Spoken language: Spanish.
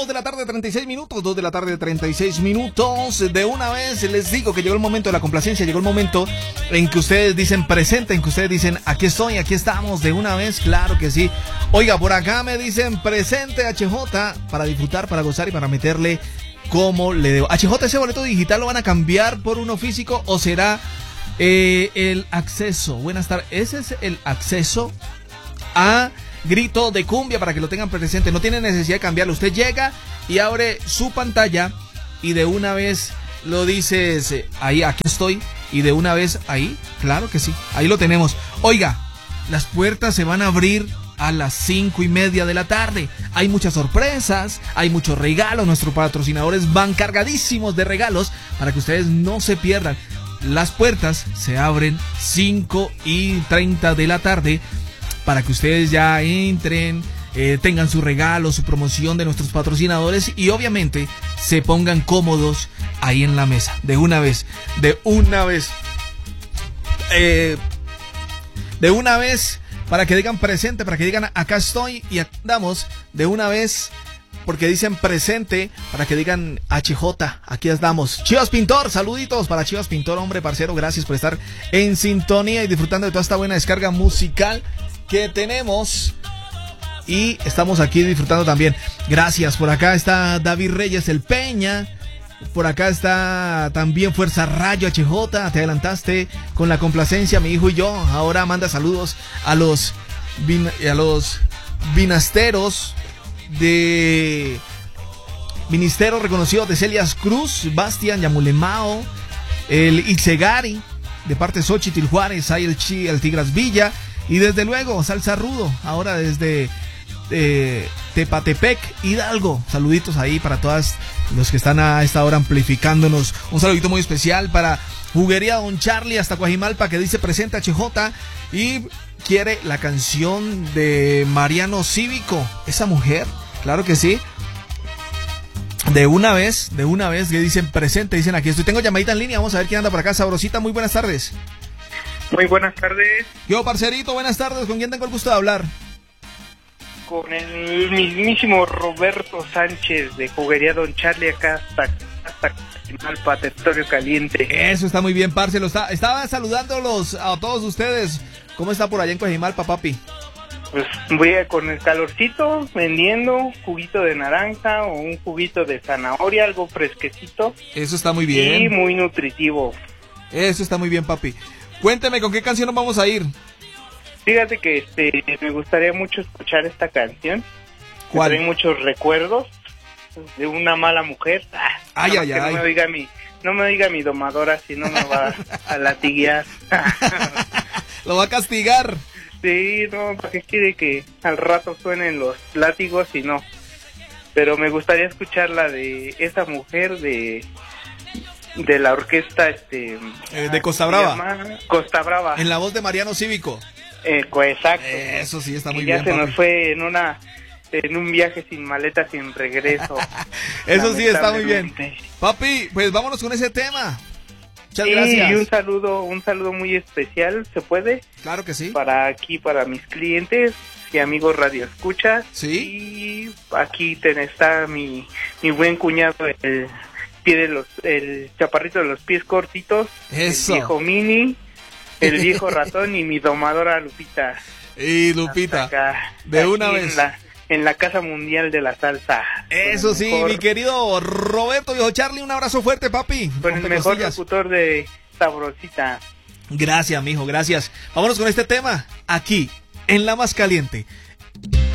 2 de la tarde, 36 minutos, 2 de la tarde, 36 minutos. De una vez les digo que llegó el momento de la complacencia, llegó el momento en que ustedes dicen presente, en que ustedes dicen aquí estoy, aquí estamos, de una vez, claro que sí. Oiga, por acá me dicen presente HJ, para disfrutar, para gozar y para meterle como le debo. HJ, ¿ese boleto digital lo van a cambiar por uno físico o será el acceso? Buenas tardes, ese es el acceso a Grito de Cumbia, para que lo tengan presente. No tiene necesidad de cambiarlo. Usted llega y abre su pantalla y de una vez lo dices ahí, aquí estoy, y de una vez ahí, claro que sí, ahí lo tenemos. Oiga, las puertas se van a abrir a las 5:30 de la tarde. Hay muchas sorpresas, hay muchos regalos. Nuestros patrocinadores van cargadísimos de regalos para que ustedes no se pierdan. Las puertas se abren 5:30 de la tarde para que ustedes ya entren, tengan su regalo, su promoción de nuestros patrocinadores y obviamente se pongan cómodos ahí en la mesa. De una vez, de una vez, para que digan presente, para que digan acá estoy y andamos. De una vez, porque dicen presente, para que digan HJ, aquí estamos. Chivas Pintor, saluditos para Chivas Pintor, hombre parcero, gracias por estar en sintonía y disfrutando de toda esta buena descarga musical que tenemos y estamos aquí disfrutando también. Gracias. Por acá está David Reyes el Peña, por acá está también Fuerza Rayo HJ, te adelantaste con la complacencia, mi hijo y yo. Ahora manda saludos a los vinasteros de Ministerio Reconocido de Celias Cruz, Bastian Yamulemao, el Itzegari de parte Xochitl Juárez, hay el Tigras Villa. Y desde luego, Salsa Rudo, ahora desde Tepatepec, Hidalgo. Saluditos ahí para todos los que están a esta hora amplificándonos. Un saludito muy especial para Juguería Don Charlie hasta Coajimalpa, que dice presente HJ y quiere la canción de Mariano Cívico. Esa mujer, claro que sí. De una vez, que dicen presente, dicen aquí estoy. Tengo llamadita en línea, vamos a ver quién anda por acá. Sabrosita, muy buenas tardes. Muy buenas tardes. Yo, parcerito, buenas tardes. ¿Con quién tengo el gusto de hablar? Con el mismísimo Roberto Sánchez de Juguería Don Charlie, acá hasta Malpa, territorio caliente. Eso está muy bien, parce. Estaba saludándolos a todos ustedes. ¿Cómo está por allá en Coajimalpa, papi? Pues voy con el calorcito, vendiendo juguito de naranja o un juguito de zanahoria, algo fresquecito. Eso está muy bien. Y muy nutritivo. Eso está muy bien, papi. Cuénteme, ¿con qué canción nos vamos a ir? Fíjate que me gustaría mucho escuchar esta canción. ¿Cuál? Trae muchos recuerdos de una mala mujer. Ay. No me diga mi domadora, si no me va a latiguear. Lo va a castigar. Sí, no, porque quiere que al rato suenen los látigos y no. Pero me gustaría escuchar la de esa mujer de la orquesta de Costa Brava. Costa Brava. En la voz de Mariano Cívico. Exacto. Eso sí está muy ya bien. Ya se papi. nos fue en un viaje sin maleta, sin regreso. Eso sí está muy bien. Papi, pues vámonos con ese tema. Muchas gracias. Y un saludo muy especial, ¿se puede? Claro que sí. Para mis clientes y amigos radio escuchas. Sí. Y aquí está mi buen cuñado, el chaparrito de los pies cortitos. Eso. El viejo Mini, el viejo ratón y mi domadora Lupita. Y Lupita, acá, de una vez. En la Casa Mundial de la Salsa. Eso sí, mi querido Roberto Viejo Charlie, un abrazo fuerte, papi. Con el mejor locutor de Sabrosita. Gracias, mijo, gracias. Vámonos con este tema, aquí, en La Más Caliente.